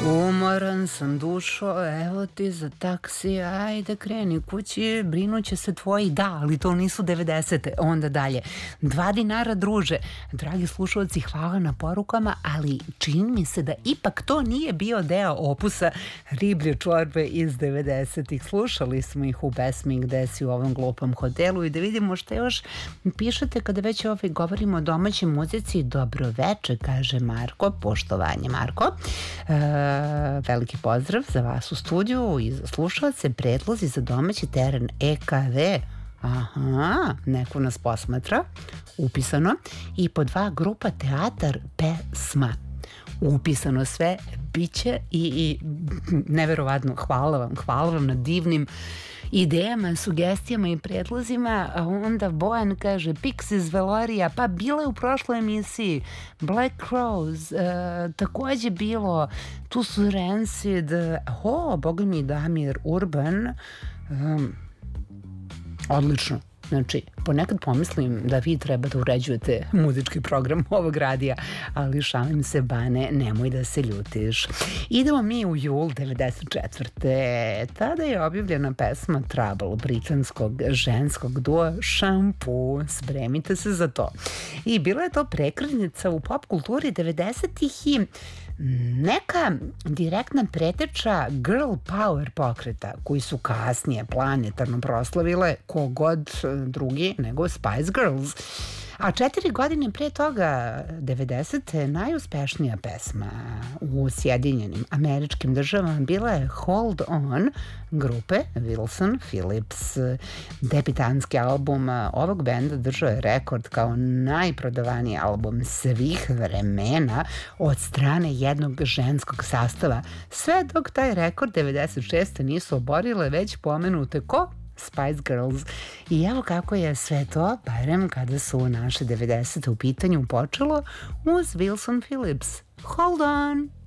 Umoran sam dušo, evo ti za taksi, ajde kreni kući, brinuće se tvoji, da, ali to nisu 90. Onda dalje, 2 dinara druže, dragi slušalci, hvala na porukama, ali čini mi se da ipak to nije bio deo opusa Riblje čorbe iz 90-ih. Slušali smo ih u pesmi Gde si u ovom glupom hotelu i da vidimo što još pišete kada već govorimo o domaćoj muzici. Dobro veče, kaže Marko, poštovanje Marko. Veliki pozdrav za vas u studiju i za slušalce, predlozi za domaći teren EKV. Aha, neko nas posmatra, upisano. I po 2 grupa teatar pesma. Upisano sve, biće i neverovatno, hvala vam na divnim idejama, sugestijama i predlozima. A onda Bojan kaže Pixies Veloria, pa bila je u prošloj emisiji. Black Crowes, takođe bilo, tu su Rancid, boga mi, Damir Urban, odlično. Znači, ponekad pomislim da vi treba da uređujete muzički program ovog radija, ali šalim se, Bane, nemoj da se ljutiš. Idemo mi u jul 94. Tada je objavljena pesma Trouble britanskog ženskog dua Shampoo. Spremite se za to. I bila je to prekretnica u pop kulturi 90-ih i neka direktna preteča girl power pokreta koji su kasnije planetarno proslavile kogod drugi nego Spice Girls. A 4 godine pre toga, 90. najuspešnija pesma u Sjedinjenim Američkim Državama bila je Hold On grupe Wilson Phillips. Debitanski album ovog benda držao je rekord kao najprodavaniji album svih vremena od strane jednog ženskog sastava, sve dok taj rekord 96. nisu oborile već pomenute Spice Girls. I evo kako je sve to, barem kada su naše 90. u pitanju, počelo uz Wilson Phillips. Hold on!